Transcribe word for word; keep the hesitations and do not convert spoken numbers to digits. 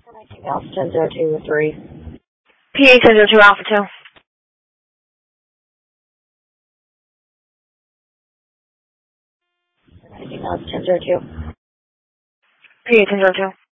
Anything else? ten zero two three. P A ten zero two Alpha two. Anything else? ten zero two. P A ten zero two.